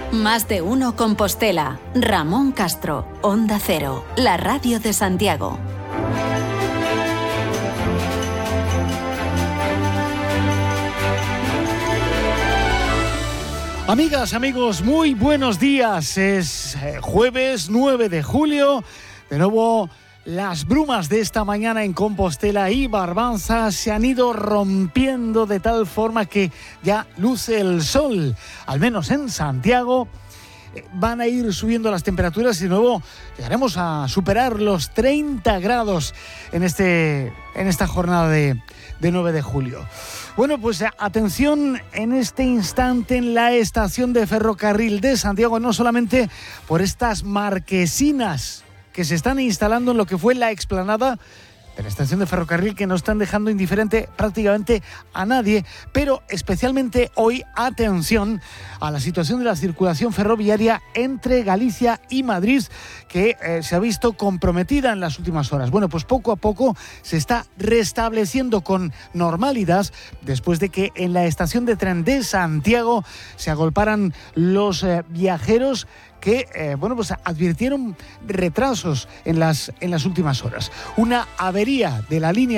Más de uno Compostela. Ramón Castro, Onda Cero, la radio de Santiago. Amigas, amigos, muy buenos días. Es jueves 9 de julio. De nuevo, las brumas de esta mañana en Compostela y Barbanza se han ido rompiendo de tal forma que ya luce el sol, al menos en Santiago. Van a ir subiendo las temperaturas y de nuevo llegaremos a superar los 30 grados en esta jornada de 9 de julio. Bueno, pues atención en este instante en la estación de ferrocarril de Santiago, no solamente por estas marquesinas que se están instalando en lo que fue la explanada de la estación de ferrocarril, que no están dejando indiferente prácticamente a nadie, pero especialmente hoy, atención a la situación de la circulación ferroviaria entre Galicia y Madrid, que se ha visto comprometida en las últimas horas. Bueno, pues poco a poco se está restableciendo con normalidad después de que en la estación de tren de Santiago se agolparan los viajeros que pues advirtieron retrasos en las últimas horas. Una avería de la línea